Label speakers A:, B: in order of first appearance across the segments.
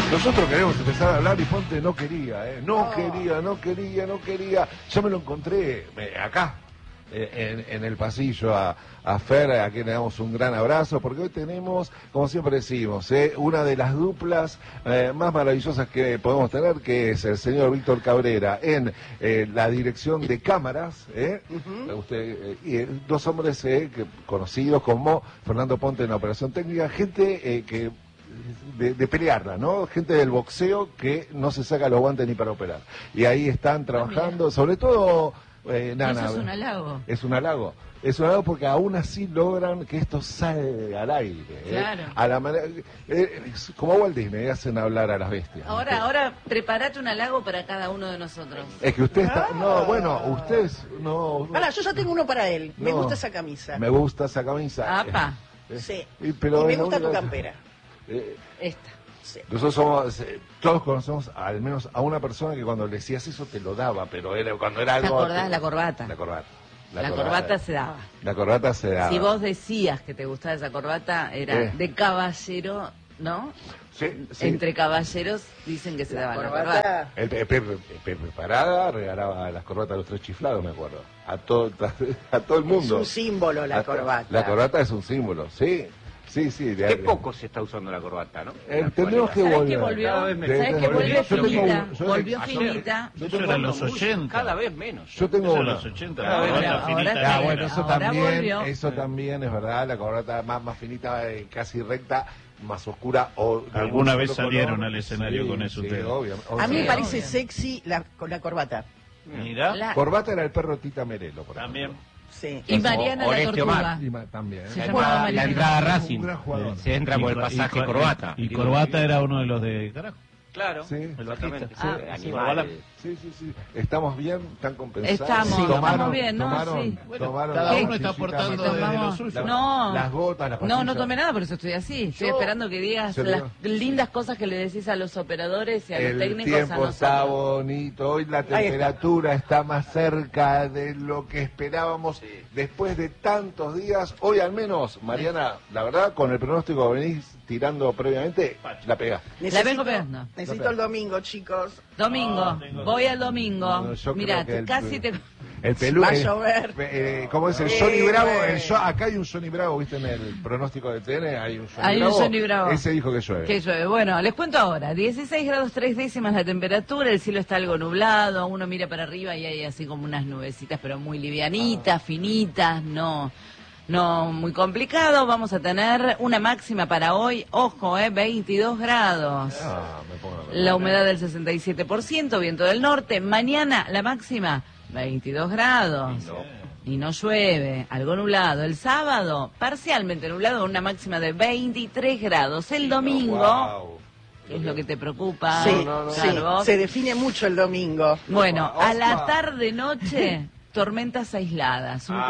A: Nosotros queremos empezar a hablar y Ponte no quería, ¿eh? No quería. Yo me lo encontré acá, en el pasillo a Fer, a quien le damos un gran abrazo, porque hoy tenemos, como siempre decimos, una de las duplas más maravillosas que podemos tener, que es el señor Víctor Cabrera en la dirección de cámaras, y dos hombres conocidos como Fernando Ponte en la operación técnica, gente que de pelearla, ¿no? Gente del boxeo que no se saca los guantes ni para operar. Y ahí están trabajando, sobre todo Nana.
B: Eso es un halago.
A: Es un halago. Es un halago porque aún así logran que esto salga al aire.
B: Claro.
A: A la manera, como Walt Disney, hacen hablar a las bestias.
B: Ahora prepárate un halago para cada uno de nosotros.
A: Es que usted está... No, bueno, ustedes no...
C: Ahora, yo ya tengo uno para él. Me
A: No.
C: gusta esa camisa.
A: Me gusta esa camisa.
B: Apa.
C: Sí.
A: Pero
C: y me
A: la
C: gusta tu
A: única-
C: campera.
B: Esta.
C: Sí.
A: Nosotros somos, todos conocemos al menos a una persona que cuando le decías eso te lo daba, pero era cuando era
B: ¿Te
A: algo...
B: acordás? La corbata.
A: La corbata.
B: La corbata se daba.
A: La corbata se daba.
B: Si vos decías que te gustaba esa corbata, era de caballero, ¿no?
A: Sí.
B: Entre caballeros dicen que se daban la corbata.
C: Corbata.
A: El Pepe Parada regalaba las corbatas a los tres chiflados, me acuerdo. A todo el mundo.
C: Es un símbolo la corbata.
A: La corbata es un símbolo, sí.
D: Qué poco se está usando la corbata, ¿no?
A: Tendremos que
B: ¿Sabés
A: volver.
B: que volvió?
D: Cada vez me-
B: ¿Sabés que volvió
A: Yo tengo
B: finita?
A: un- yo
B: Volvió
A: tengo-
B: finita.
E: Eso era en los 80.
D: Cada vez menos.
A: Yo tengo
E: Eso en
A: una.
E: los 80.
D: Cada vez
E: ahora
D: menos.
E: finita
B: Ahora
E: negra.
B: sí.
A: Bueno, eso
B: Ahora
A: también,
B: volvió.
A: eso también es verdad, la corbata más finita, casi recta, más oscura. O de
E: Alguna
A: un
E: vez
A: solo
E: salieron
A: color.
E: al escenario con eso ustedes.
C: A mí me
B: Sí,
C: parece
B: obvio.
C: sexy con la corbata.
E: Mira,
B: La-
A: Corbata era el perro Tita Merelo, por
E: también.
C: Sí.
B: Y Mariana la
D: Oreste
B: tortuga.
D: Omar.
A: También.
B: Se
D: La
B: llamaba
D: entrada,
B: Mariana.
D: la entrada a
A: Un
D: Racing.
A: gran jugador.
D: Se entra por el pasaje corbata.
E: Y Corbata era uno de los de carajo.
D: Claro.
A: Sí.
D: Exactamente.
B: Ah,
D: Animales.
A: Sí. ¿Estamos bien? ¿Están compensados?
B: Estamos bien, ¿no? Sí.
A: Tomaron
E: Cada
A: la
E: uno está
A: chichita
E: aportando
A: más-
E: desde lo
B: Tomamos-
E: suyo.
B: No.
A: Las gotas, las
B: No
A: pastillas.
B: tomé nada, por eso estoy así. Estoy
A: Yo-
B: esperando que digas
A: ¿Se
B: las
A: vio?
B: lindas cosas que le decís a los operadores y a los
A: El
B: técnicos.
A: tiempo
B: a
A: está
B: nosotros.
A: bonito, hoy la
C: está.
A: temperatura está más cerca de lo que esperábamos después de tantos días. Hoy al menos, Mariana, la verdad, con el pronóstico que venís tirando previamente, la pega.
B: vengo pegando.
C: Necesito el domingo, chicos.
B: Domingo, voy al domingo.
A: No, yo
B: Mira,
A: creo que
B: casi te...
A: El pelú,
C: Va a llover.
A: ¿cómo es el
C: Sí,
A: Johnny Bravo?
C: güey.
A: Acá hay un Johnny Bravo, ¿viste? En el pronóstico de TN hay un Johnny
B: Hay un
A: Bravo.
B: Johnny Bravo.
A: Ese dijo que llueve.
B: Que llueve. Bueno, les cuento ahora. 16 grados 3 décimas la temperatura, el cielo está algo nublado, uno mira para arriba y hay así como unas nubecitas, pero muy livianitas, finitas, no muy complicado. Vamos a tener una máxima para hoy, ojo, 22 grados.
A: Me pongo
B: La humedad del 67%, viento del norte. Mañana la máxima, 22 grados. Y no llueve, algo nublado. El sábado, parcialmente nublado, una máxima de 23 grados. El domingo,
A: Wow.
B: ¿qué es lo que te preocupa?
C: Sí,
A: no.
C: sí.
B: Carlos?
C: Se define mucho el domingo.
B: Bueno, a la
A: Osma.
B: tarde-noche, tormentas aisladas. Un
A: Ah.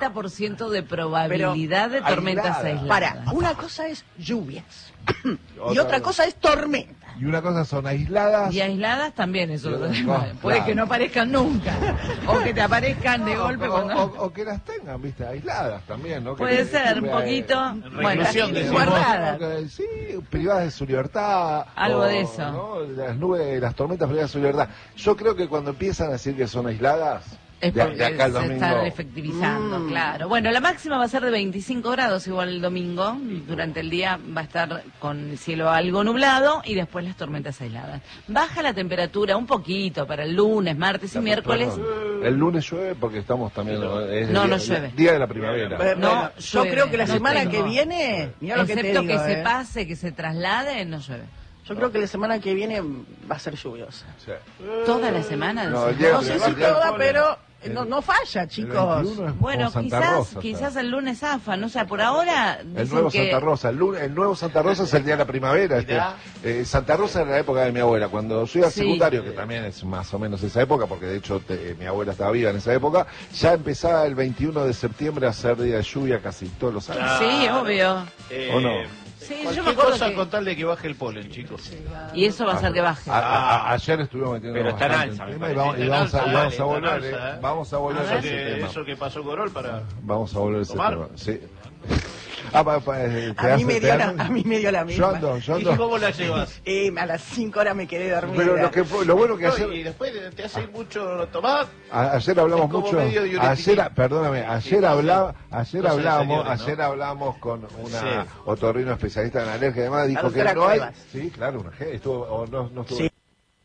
B: 40% de probabilidad de tormentas
A: aisladas.
B: aisladas.
C: Para, una cosa es lluvias y
A: Otra
C: otra cosa es tormenta.
A: Y una cosa son aisladas.
B: Y aisladas también, eso.
A: Y otras
B: Puede
A: cosas, claro.
B: que no aparezcan nunca. O que te aparezcan de golpe cuando...
A: O que las tengan, viste, aisladas también, ¿no?
B: Puede
A: Que-
B: ser, un
A: que-
B: poquito. Bueno,
E: reclusión, decís vos.
B: guardadas.
A: Sí, privadas de su libertad.
B: Algo de eso.
A: ¿no? Las nubes, las tormentas privadas de su libertad. Yo creo que cuando empiezan a decir que son aisladas,
B: Es
A: de
B: porque
A: acá al
B: se
A: domingo.
B: están efectivizando, claro. Bueno, la máxima va a ser de 25 grados igual el domingo. Durante el día va a estar con el cielo algo nublado y después las tormentas aisladas. Baja la temperatura un poquito para el lunes, martes y miércoles.
A: Perdón, el lunes llueve porque estamos también. Es
B: No,
A: el
B: no
A: día,
B: llueve.
A: Día de la primavera.
B: No,
C: Bueno, yo
B: llueve,
C: creo que la
B: no
C: semana
B: tengo.
C: que viene, mira lo que te
B: Excepto
C: digo,
B: que se pase, que se traslade, no llueve.
C: Yo creo que la semana que viene va a ser lluviosa.
A: Sí.
B: Toda la semana.
A: No,
B: decís.
A: llega
C: No sé si
A: primero,
C: toda, pero
A: el-
C: no falla,
A: El
C: chicos.
A: 21 es
B: Bueno,
A: como Santa Rosa,
B: quizás el lunes zafan, o sea, por ahora
A: El
B: dicen
A: nuevo
B: que...
A: Santa Rosa, el nuevo Santa Rosa es el día de la primavera. Santa Rosa era la época de mi abuela. Cuando yo iba al
B: Sí.
A: secundario, que también es más o menos esa época, porque de hecho mi abuela estaba viva en esa época, ya empezaba el 21 de septiembre a ser día de lluvia casi todos los años.
B: Sí, obvio.
A: ¿O no?
B: Sí, yo me
E: Cualquier
B: acuerdo
E: cosa
B: que...
E: con tal de que baje el polen, chicos.
B: Y eso va a hacer que baje.
A: Ayer estuvimos metiendo
D: Pero está en
A: bastante
D: alza,
A: el
D: me
A: tema y
D: parece.
A: vamos, y vamos a,
E: Está en
A: vamos
E: alza,
A: a volver,
E: está en alza,
A: vamos a volver a
E: Eso
A: ese tema.
E: eso que pasó Corol para...
A: Vamos a volver a ese
E: ¿Tomar?
A: tema. Sí.
C: A mí me dio la misma.
A: Yo
E: ¿Y
A: ando.
E: cómo la llevas?
C: A las 5 horas me quedé dormida.
A: Pero lo bueno que ayer,
E: Y después te hace ir mucho tomar.
A: ayer hablamos
E: Es como
A: mucho.
E: medio diurético.
A: Ayer
E: Cosas
A: hablamos con una
E: Sí.
A: otorrino especialista en alergia y demás, dijo que
C: doctora
A: no hay.
C: Cuevas.
A: Sí, claro, estuvo, o no estuvo.
C: Sí.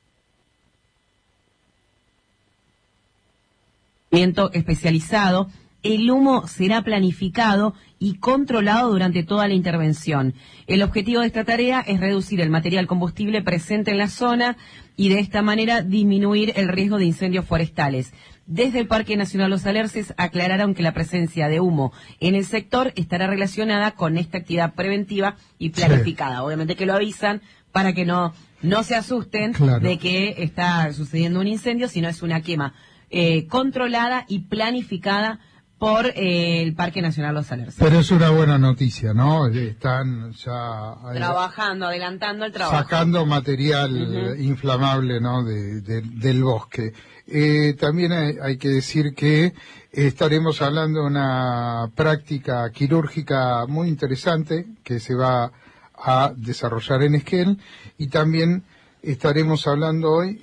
F: Especializado, el humo será planificado y controlado durante toda la intervención. El objetivo de esta tarea es reducir el material combustible presente en la zona y de esta manera disminuir el riesgo de incendios forestales. Desde el Parque Nacional Los Alerces aclararon que la presencia de humo en el sector estará relacionada con esta actividad preventiva y planificada. Sí. Obviamente que lo avisan para que no se asusten de que está sucediendo un incendio, sino es una quema controlada y planificada por el Parque Nacional Los Alerces.
G: Pero es una buena noticia, ¿no? Están ya
F: trabajando, adelantando el trabajo.
G: Sacando material inflamable, ¿no? Del bosque. También hay que decir que estaremos hablando de una práctica quirúrgica muy interesante que se va a desarrollar en Esquel, y también estaremos hablando hoy